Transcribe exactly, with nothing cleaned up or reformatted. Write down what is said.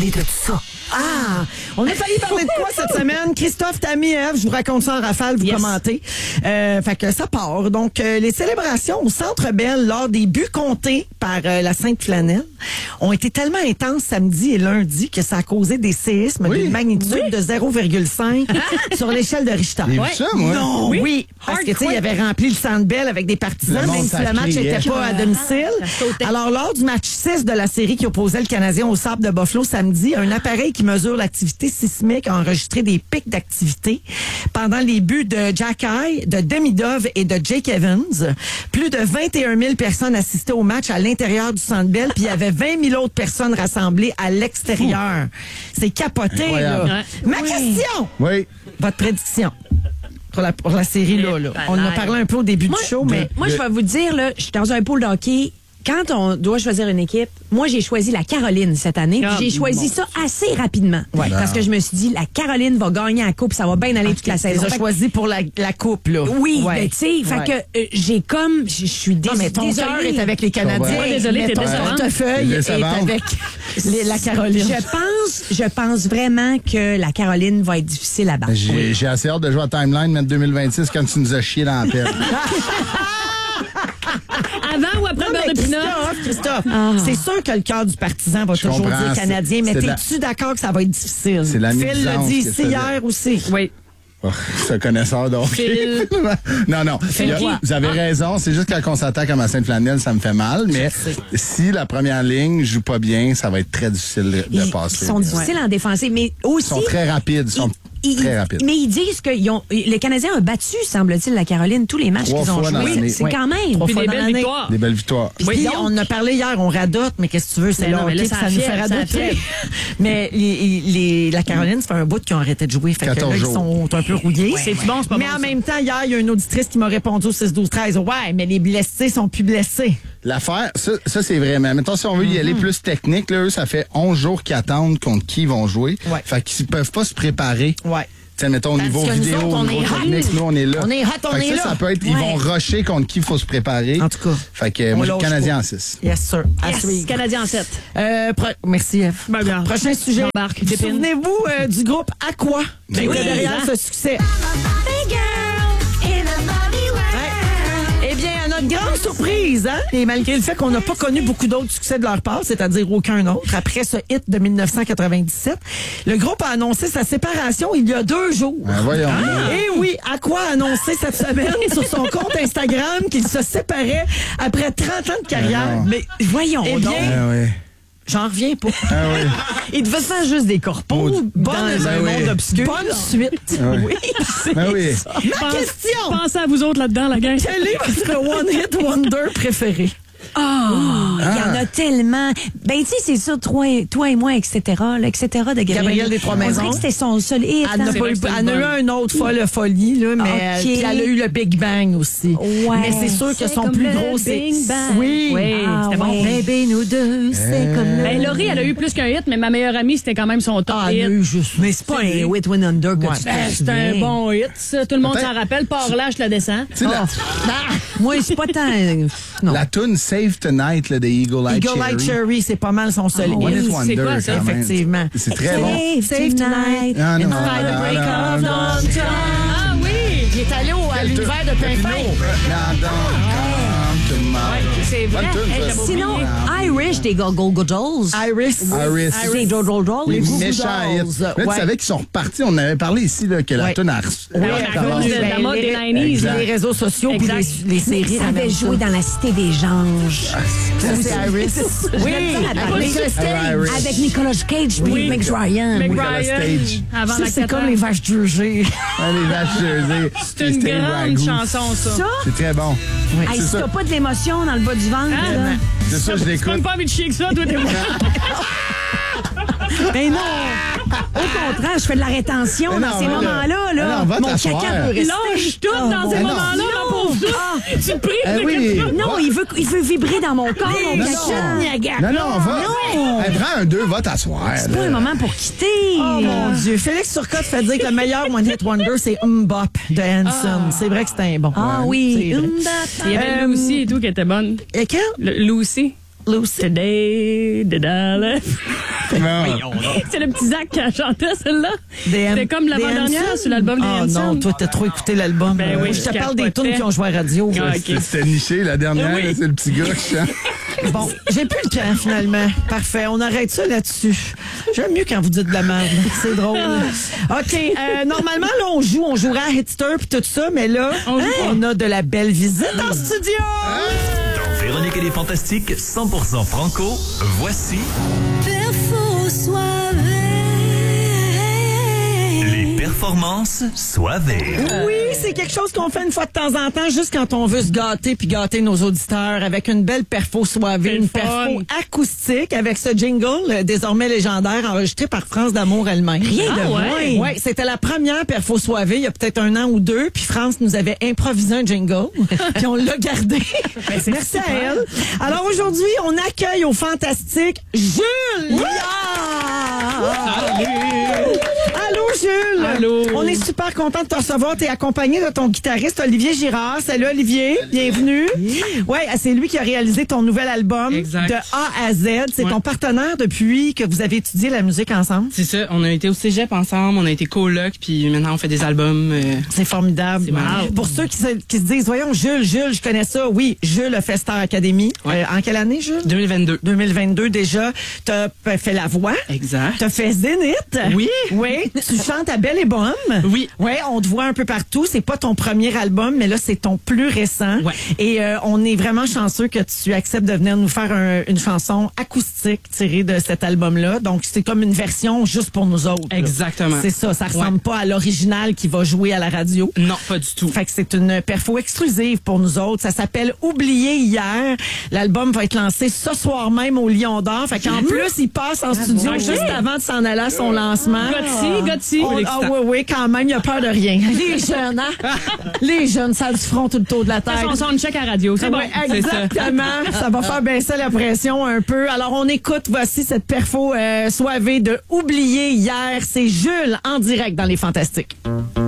parler de ça. Ah! On a failli parler de quoi cette semaine? Christophe, Tammy, Ève, je vous raconte ça en rafale, vous yes. commentez. Euh, fait que ça part. Donc, euh, les célébrations au Centre Bell lors des buts comptés par euh, la Sainte Flanelle ont été tellement intenses samedi et lundi que ça a causé des séismes oui. d'une magnitude oui. de zéro virgule cinq sur l'échelle de Richter. J'ai vu ça, moi. Non, oui. oui parce que, tu sais, il avait rempli le Centre Bell avec des partisans, même si le match n'était pas à domicile. Alors, lors du match six de la série qui opposait le Canadien au Sables de Buffalo samedi, un appareil qui mesure l'activité sismique a enregistré des pics d'activité pendant les buts de Jack Eye, de Demidov et de Jake Evans. Plus de vingt et un mille personnes assistaient au match à l'intérieur du Centre Bell, puis il y avait vingt mille autres personnes rassemblées à l'extérieur. C'est capoté, incroyable. Là. Ouais. Ma oui. question! Oui. Votre prédiction? Pour la, pour la série, là, là. On en a parlé un peu au début moi, du show, mais... Moi, je vais vous dire, là, je suis dans un pool de hockey. Quand on doit choisir une équipe, moi, j'ai choisi la Caroline cette année. Oh, j'ai choisi bon. ça assez rapidement. Ouais. Parce que je me suis dit, la Caroline va gagner la coupe, ça va bien aller okay. toute la saison. Tu as choisi pour la, la coupe, là. Oui, ouais. mais tu sais, fait que euh, j'ai comme, je suis désolée. Non, mais ton cœur est avec les Canadiens. Ouais, désolée, t'es ton décevante. portefeuille est avec les, la Caroline. Je pense, je pense vraiment que la Caroline va être difficile à battre. J'ai, oui. j'ai assez hâte de jouer à Timeline, mettre deux mille vingt-six quand tu nous as chié dans la pelle. Avant ou après beurre de pinot? Christophe, Christophe, ah. c'est sûr que le cœur du partisan va je toujours comprends, dire Canadien, mais t'es-tu la... d'accord que ça va être difficile? C'est la Phil l'a dit ici hier aussi. Oui. Oh, c'est un connaisseur donc. Phil. non, non. A, vous avez raison. C'est juste quand on s'attaque à ma Sainte Flanelle, ça me fait mal. Mais si la première ligne joue pas bien, ça va être très difficile de, de ils, passer. Ils sont difficiles ouais. en défensive, mais aussi. Ils sont très rapides. Ils sont ils, très rapides. Mais ils disent que ils ont, les Canadiens ont battu, semble-t-il, la Caroline, tous les matchs Trois qu'ils ont joués. C'est oui. quand même. Trois fois des belles victoires. Des belles victoires. Puis oui, on a parlé hier, on radote, mais qu'est-ce que tu veux, c'est là, okay, ça, ça nous fait radoter. Mais les, les, la Caroline, ça fait un bout qu'ils ont arrêté de jouer. Fait que là, ils sont un peu rouillés. Ouais. C'est bon, c'est pas mais bon, en même temps, hier, il y a une auditrice qui m'a répondu au six douze treize. Ouais, mais les blessés sont plus blessés. L'affaire, ça, ça c'est vrai. Mais mettons, si on veut y aller mm-hmm. plus technique, là, eux, ça fait onze jours qu'ils attendent contre qui ils vont jouer. Ouais. Fait qu'ils peuvent pas se préparer. Ouais. T'sais, mettons, au niveau vidéo, autres, au niveau technique, nous, on est là. On est hot, on fait est ça, là. ça peut être, ouais. ils vont rusher contre qui il faut se préparer. En tout cas. Fait que, moi, je suis Canadien en six. Yes, sir. Yes, Canadien en sept. Euh, pro- merci, Eve. Ben, bien. Prochain sujet. Souvenez-vous euh, du groupe Aqua qui était derrière ce succès. Eh bien, à notre grande surprise, hein, et malgré le fait qu'on n'a pas connu beaucoup d'autres succès de leur part, c'est-à-dire aucun autre, après ce hit de dix-neuf quatre-vingt-dix-sept, le groupe a annoncé sa séparation il y a deux jours. Ben, voyons. Ah, et oui, Aqua a annoncé cette semaine sur son compte Instagram qu'il se séparait après trente ans de carrière. Ben Mais voyons eh donc. Ben oui. J'en reviens pas. Ah oui. Il devait faire juste des corpos. Oh, Bonne, dans un oui. monde obscur. Bonne suite. Ah oui. Oui, c'est ben oui. ça. Ma Pense, question. Pensez à vous autres là-dedans, la gang. Quel est votre One Hit Wonder préféré? Oh, il ah. y en a tellement. Ben, tu sais, c'est ça, toi et, toi et moi, et cetera, là, et cetera de Gabriel. Gabriel des Trois Maisons. On dirait que c'était son seul hit. Elle, n'a pas eu, elle a eu un autre folle folie, là, mais okay. elle a eu le Big Bang aussi. Ouais, mais c'est sûr que son plus gros, c'est. Big Bang. Oui, oui ah, c'était bon. Ouais. Baby, nous deux, c'est euh... comme. Ben, Laurie, elle a eu plus qu'un hit, mais ma meilleure amie, c'était quand même son top ah, hit. Juste, mais c'est pas un hit Win Under que ouais. tu ben, C'est un bon hit, ça. Tout le monde s'en rappelle. Par là, je la descends. Oh. La... Ah. Moi, c'est pas tant. Non. La tune Save Tonight là, de Eagle Eye Cherry. Eagle Eye Cherry, c'est pas mal son seul hit. One Hit Wonder, c'est quoi ça? Effectivement. C'est très bon. Save Tonight. Ah, non, non, break of dawn. Ah oui! Il est allé au, à l'univers de Pimpin. C'est vrai. Hey, sinon, Irish des Go-Go-Dolls. Iris. Iris. Des Go-Go-Dolls. Les Les méchants hits. Là, tu savais qu'ils sont repartis. On avait parlé ici là, que la ouais. tune a Oui, à cause de la mode des nineties. Les réseaux sociaux puis les, les séries. Ça avait joué dans la Cité des Anges. Ça, c'est Iris. Oui, avec Nicolas Cage puis oui. Meg Ryan. Meg Nicolas Ryan. Stage. Avant ça, c'est comme les vaches Jersey. Ah, les vaches Jersey. C'est une grande chanson, ça. Ça? C'est très bon. Oui. Hey, si t'as pas de l'émotion dans le bas du ventre, ah, là. C'est ça, je l'écoute. Tu pas envie de chier que ça, toi, t'es Ben non! Au contraire, je fais de la rétention mais dans non, ces moments-là. Là. Non, va mon t'asseoir. caca peut rester. Lâche tout oh, dans ces moments-là, ma pauvre soupe. Ah. Tu te prives eh de oui. quelque chose. Non, il veut, il veut vibrer dans mon corps, mon non, caca. non, non, va. Non. Elle prend un deux, va t'asseoir. C'est pas un moment pour quitter. Oh mon Dieu. Félix Turcotte fait dire que le meilleur One Hit Wonder, c'est Mbop de Hanson. Ah. C'est vrai que c'était un bon. Ah oui. Il y avait Lucy et tout qui était bonne. Et quel? Le, Lucy. Lucy. Today, did I live? Non. C'est le petit Zach qui a chanté celle-là. Des C'était comme l'avant-dernière sur l'album des Ah Hanson. non, toi, t'as trop écouté l'album. Ben oui, je te je parle des capotais. tunes qui ont joué à la radio. Ah, ok. C'était- C'était niché, la dernière, Oui. là, c'est le petit gars qui chante. Bon, j'ai plus le temps, finalement. Parfait, on arrête ça là-dessus. J'aime mieux quand vous dites de la merde. C'est drôle. OK, euh, normalement, là, on joue, on jouera à Hitster puis tout ça, mais là, On joue hein, on a de la belle visite en studio. Dans Véronique et les Fantastiques, cent pour cent franco, voici les performances soivées. Oui, c'est quelque chose qu'on fait une fois de temps en temps, juste quand on veut se gâter puis gâter nos auditeurs avec une belle perfo soivée, C'est une le fun. perfo acoustique avec ce jingle euh, désormais légendaire enregistré par France d'Amour elle-même. Rien de Ah moins. ouais? Oui, c'était la première perfo soivée il y a peut-être un an ou deux, puis France nous avait improvisé un jingle, puis on l'a gardé. Merci à elle. Alors aujourd'hui, on accueille au fantastique Jules Liard. Allô Jules. Allô. On est super content de te recevoir. T'es accompagné de ton guitariste Olivier Girard. Salut Olivier, bienvenue. Ouais, c'est lui qui a réalisé ton nouvel album Exact. de A à Z. C'est Ouais. ton partenaire depuis que vous avez étudié la musique ensemble. C'est ça, on a été au cégep ensemble, on a été coloc, puis maintenant on fait des albums. euh, C'est formidable. C'est malade. Pour ceux qui se, qui se disent, voyons, Jules, Jules, je connais ça. Oui, Jules a fait Star Academy. Ouais. Euh, en quelle année, Jules? deux mille vingt-deux. deux mille vingt-deux déjà. T'as p- fait la voix. Exact. T'as fait Zénith. Oui. Oui. Tu chantes à Belle et Bomme. Oui. Oui, on te voit un peu partout. C'est pas ton premier album, mais là, c'est ton plus récent. Ouais. Et euh, on est vraiment chanceux que tu acceptes de venir nous faire un- une chanson acoustique tirée de cet album-là. Donc, c'est comme une version juste pour nous autres. là. Exactement. C'est ça. Ça ressemble Ouais. pas à l'original qui va jouer à la radio. Non, pas du tout. Fait que c'est une perfo exclusive pour nous autres. Ça s'appelle Oublié hier. L'album va être lancé ce soir même au Lion d'Or. Fait qu'en plus, il passe en studio bon. juste avant de s'en aller à son lancement. Gotti, Gotti. Oh, ah oui, oui, quand même, il a peur de rien. Les jeunes, hein? Les jeunes, ça du front tout le tour de la tête. On sort une check à radio. C'est bon. Ouais, exactement. Ça va faire baisser la pression un peu. Alors, on écoute, voici cette perfo euh, soivée de Oublié hier. C'est Jules en direct dans Les Fantastiques.